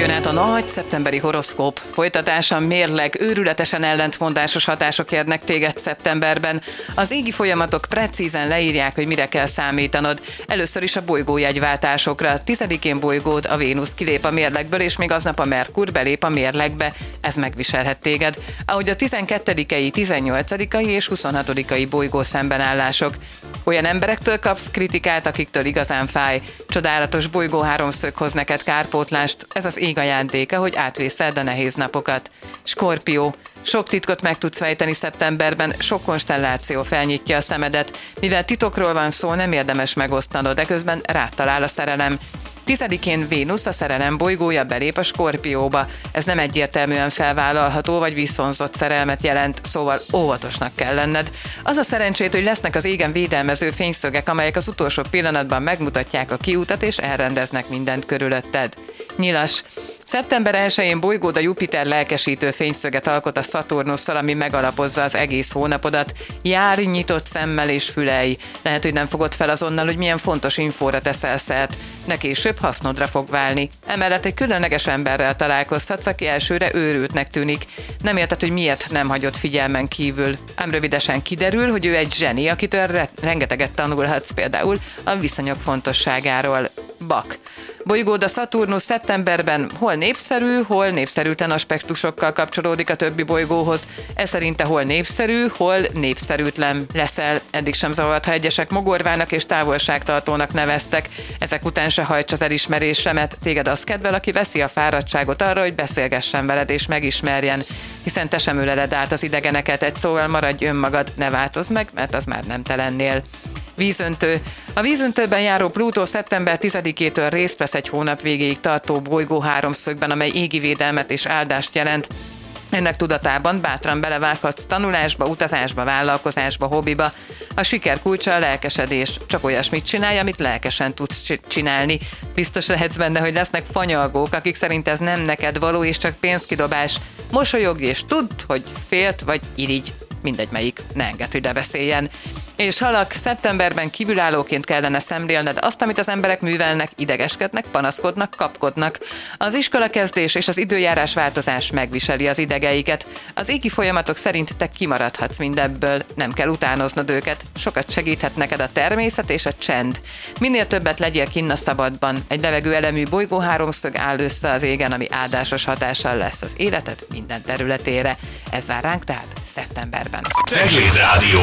jön át a nagy szeptemberi horoszkóp. Folytatása mérleg, őrületesen ellentmondásos hatások érnek téged szeptemberben. Az égi folyamatok precízen leírják, hogy mire kell számítanod. Először is a bolygójegyváltásokra. 10-én bolygód, a Vénusz kilép a mérlegből, és még aznap a Merkur belép a mérlegbe. Ez megviselhet téged. Ahogy a 12-i, 18-ai és 26-ai bolygó szembenállások. Olyan emberektől kapsz kritikát, akiktől igazán fáj. Csodálatos bolygó háromszög hoz neked kárpótlást, ez az ég ajándéka, hogy átvészeld a nehéz napokat. Skorpió. Sok titkot meg tudsz fejteni szeptemberben, sok konstelláció felnyitja a szemedet. Mivel titokról van szó, nem érdemes megosztanod, de közben rád talál a szerelem. 10-én Vénusz, a szerelem bolygója belép a Skorpióba. Ez nem egyértelműen felvállalható vagy viszonzott szerelmet jelent, szóval óvatosnak kell lenned. Az a szerencsét, hogy lesznek az égen védelmező fényszögek, amelyek az utolsó pillanatban megmutatják a kiútat és elrendeznek mindent körülötted. Nyilas. Szeptember 1-én bolygód, a Jupiter lelkesítő fényszöget alkot a Szaturnusszal, ami megalapozza az egész hónapodat. Járj nyitott szemmel és fülelj. Lehet, hogy nem fogod fel azonnal, hogy milyen fontos infóra teszel szert, de később hasznodra fog válni. Emellett egy különleges emberrel találkozhatsz, aki elsőre őrültnek tűnik. Nem érted, hogy miért nem hagyod figyelmen kívül. Ám rövidesen kiderül, hogy ő egy zseni, akitől rengeteget tanulhatsz, például a viszonyok fontosságáról. Bak. Bolygód, a Szaturnusz szeptemberben hol népszerű, hol népszerűtlen aspektusokkal kapcsolódik a többi bolygóhoz. Ez szerinte hol népszerű, hol népszerűtlen leszel. Eddig sem zavart, ha egyesek mogorvának és távolságtartónak neveztek. Ezek után se hajts az elismerésre, mert téged az kedvel, aki veszi a fáradtságot arra, hogy beszélgessen veled és megismerjen. Hiszen te sem öleled át az idegeneket, egy szóval maradj önmagad, ne változz meg, mert az már nem te lennél. Vízöntő. A vízöntőben járó Plutó szeptember 10-től részt vesz egy hónap végéig tartó bolygó háromszögben, amely égi védelmet és áldást jelent. Ennek tudatában bátran belevághatsz tanulásba, utazásba, vállalkozásba, hobbiba. A siker kulcsa a lelkesedés. Csak olyasmit csinálj, amit lelkesen tudsz csinálni. Biztos lehetsz benne, hogy lesznek fanyalgók, akik szerint ez nem neked való és csak pénzkidobás. Mosolyogj és tudd, hogy félt vagy irigy. Mindegy melyik, ne engedd, hogy beszéljen. És halak, szeptemberben kívülállóként kellene szemlélned azt, amit az emberek művelnek, idegeskednek, panaszkodnak, kapkodnak. Az iskolakezdés és az időjárás változás megviseli az idegeiket. Az égi folyamatok szerint te kimaradhatsz mindebből, nem kell utánoznod őket. Sokat segíthet neked a természet és a csend. Minél többet legyél kinn a szabadban. Egy levegő elemű bolygó háromszög áll össze az égen, ami áldásos hatással lesz az életed minden területére. Ez vár ránk tehát szeptemberben. Cegléd Rádió.